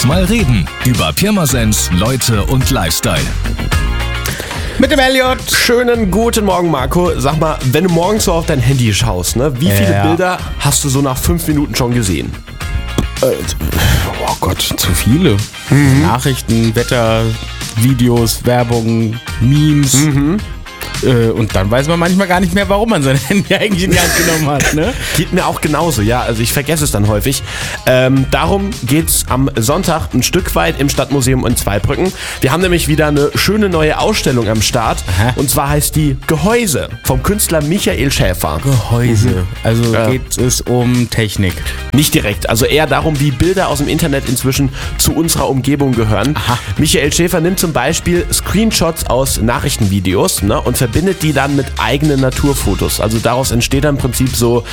Lass mal reden über Pirmasens, Leute und Lifestyle. Mit dem Elliot. Schönen guten Morgen, Marco. Sag mal, wenn du morgens so auf dein Handy schaust, ne, wie viele Bilder hast du so nach 5 Minuten schon gesehen? Oh Gott, zu viele. Nachrichten, Wetter, Videos, Werbung, Memes. Und dann weiß man manchmal gar nicht mehr, warum man sein Handy eigentlich in die Hand genommen hat. Ne? Geht mir auch genauso, ja. Also ich vergesse es dann häufig. Darum geht's am Sonntag ein Stück weit im Stadtmuseum in Zweibrücken. Wir haben nämlich wieder eine schöne neue Ausstellung am Start. Aha. Und zwar heißt die Gehäuse vom Künstler Michael Schäfer. Gehäuse. Also geht es um Technik. Nicht direkt, also eher darum, wie Bilder aus dem Internet inzwischen zu unserer Umgebung gehören. Aha. Michael Schäfer nimmt zum Beispiel Screenshots aus Nachrichtenvideos, ne, und verbindet die dann mit eigenen Naturfotos. Also daraus entsteht dann im Prinzip so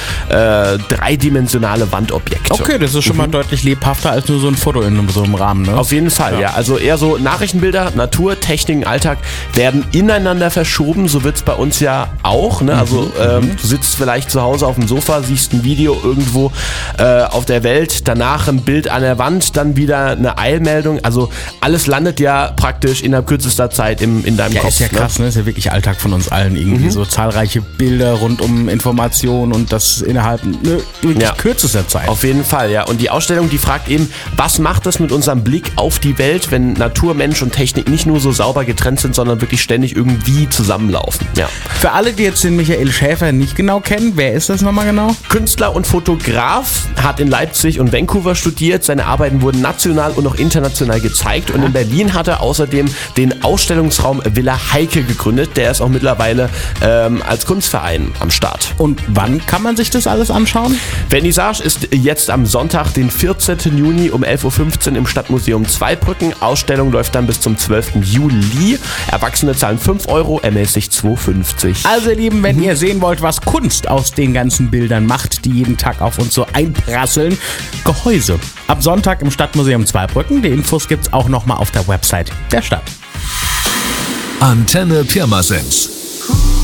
dreidimensionale Wandobjekte. Okay, das ist schon mal deutlich lebhafter als nur so ein Foto in so einem Rahmen, ne? Auf jeden Fall, ja. Also eher so Nachrichtenbilder, Natur, Technik, Alltag werden ineinander verschoben. So wird's bei uns ja auch. Ne? Also du sitzt vielleicht zu Hause auf dem Sofa, siehst ein Video irgendwo auf der Welt, danach ein Bild an der Wand, dann wieder eine Eilmeldung. Also alles landet ja praktisch innerhalb kürzester Zeit in deinem Kopf. Ist ja krass, ne? Ist ja wirklich Alltag von uns allen irgendwie. So zahlreiche Bilder rund um Informationen und das innerhalb wirklich kürzester Zeit. Auf jeden Fall, ja. Und die Ausstellung, die fragt eben, was macht es mit unserem Blick auf die Welt, wenn Natur, Mensch und Technik nicht nur so sauber getrennt sind, sondern wirklich ständig irgendwie zusammenlaufen. Ja. Für alle, die jetzt den Michael Schäfer nicht genau kennen, wer ist das nochmal genau? Künstler und Fotograf, hat in Leipzig und Vancouver studiert. Seine Arbeiten wurden national und auch international gezeigt. Und in Berlin hat er außerdem den Ausstellungsraum Villa Heike gegründet. Der ist auch mittlerweile als Kunstverein am Start. Und wann kann man sich das alles anschauen? Vernissage ist jetzt am Sonntag, den 14. Juni um 11.15 Uhr im Stadtmuseum Zweibrücken. Ausstellung läuft dann bis zum 12. Juli. Erwachsene zahlen 5 €, ermäßigt 2,50 €. Also ihr Lieben, wenn ihr sehen wollt, was Kunst aus den ganzen Bildern macht, die jeden Tag auf uns so einprasseln, Gehäuse. Ab Sonntag im Stadtmuseum Zweibrücken. Die Infos gibt's auch nochmal auf der Website der Stadt. Antenne Pirmasens.